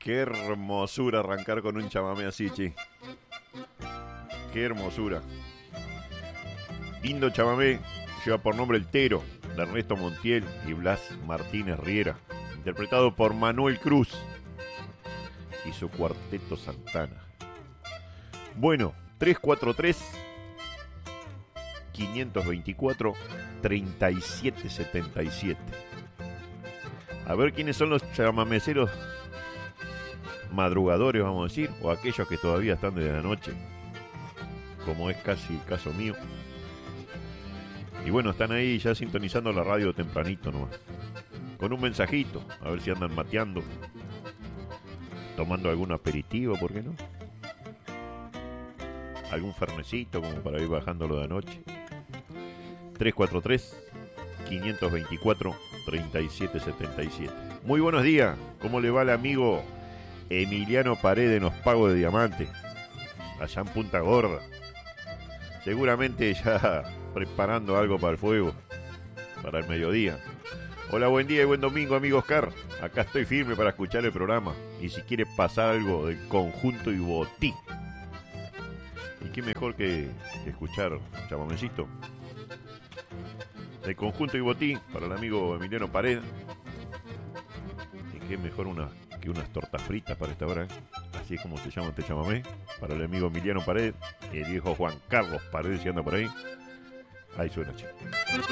Qué hermosura arrancar con un chamamé así, che. Qué hermosura. Lindo chamamé, lleva por nombre El Tero, de Ernesto Montiel y Blas Martínez Riera, interpretado por Manuel Cruz y su cuarteto Santana. Bueno, 343-524-3777. A ver quiénes son los chamameceros madrugadores, vamos a decir, o aquellos que todavía están desde la noche, como es casi el caso mío. Y bueno, están ahí ya sintonizando la radio tempranito nomás, con un mensajito, a ver si andan mateando, tomando algún aperitivo, ¿por qué no? Algún fernecito como para ir bajándolo de anoche. 343-524-3777. Muy buenos días, ¿cómo le va el amigo Emiliano Paredes en los Pagos de Diamante, allá en Punta Gorda? Seguramente ya preparando algo para el fuego, para el mediodía. Hola, buen día y buen domingo, amigo Oscar. Acá estoy firme para escuchar el programa. Y si quiere pasar algo del Conjunto y Botí. Y qué mejor que escuchar chamamecito del Conjunto y Botí para el amigo Emiliano Paredes. Y qué mejor que unas tortas fritas para esta hora, ¿eh? Así es como se llama este chamamé, para el amigo Emiliano Paredes, el viejo Juan Carlos Paredes, si anda por ahí. Ahí suena, che.